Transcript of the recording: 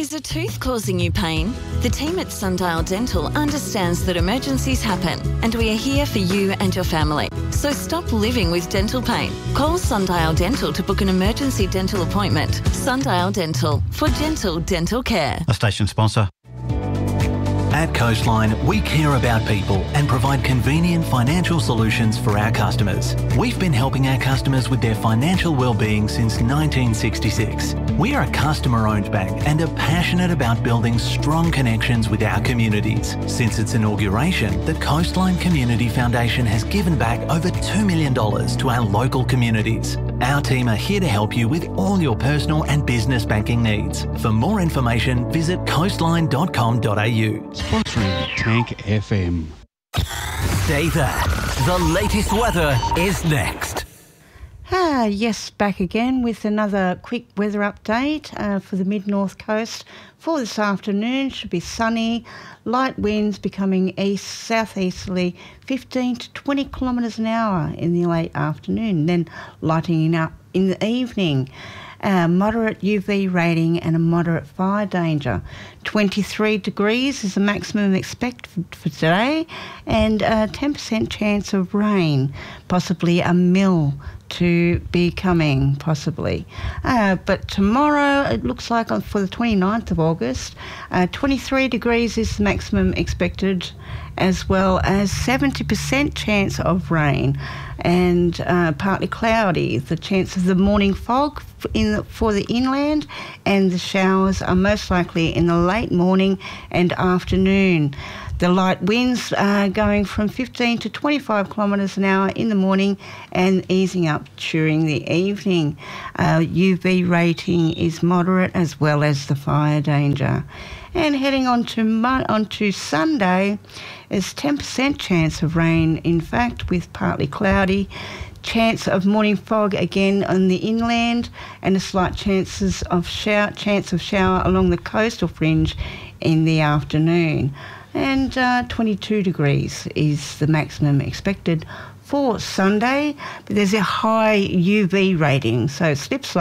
Is a tooth causing you pain? The team at Sundial Dental understands that emergencies happen, and we are here for you and your family. So stop living with dental pain. Call Sundial Dental to book an emergency dental appointment. Sundial Dental, for gentle dental care. A station sponsor. At Coastline, we care about people and provide convenient financial solutions for our customers. We've been helping our customers with their financial well-being since 1966. We are a customer-owned bank and are passionate about building strong connections with our communities. Since its inauguration, the Coastline Community Foundation has given back over $2 million to our local communities. Our team are here to help you with all your personal and business banking needs. For more information, visit coastline.com.au. Sponsoring Tank FM. Stay there. The latest weather is next. Yes, back again with another quick weather update for the mid-north coast. For this afternoon, should be sunny, light winds becoming southeasterly, 15 to 20 kilometres an hour in the late afternoon, then lightening up in the evening. Moderate UV rating and a moderate fire danger. 23 degrees is the maximum expected for today, and a 10% chance of rain, possibly a mil to be coming, possibly. But tomorrow, it looks like for the 29th of August, 23 degrees is the maximum expected, as well as 70% chance of rain and partly cloudy. The chance of the morning fog for the inland, and the showers are most likely in the late morning and afternoon. The light winds are going from 15 to 25 kilometres an hour in the morning and easing up during the evening. UV rating is moderate, as well as the fire danger. And heading on to Sunday, is 10% chance of rain, in fact, with partly cloudy. Chance of morning fog again on the inland, and a slight chance of shower along the coastal fringe in the afternoon. And 22 degrees is the maximum expected for Sunday, but there's a high UV rating, so slip slide.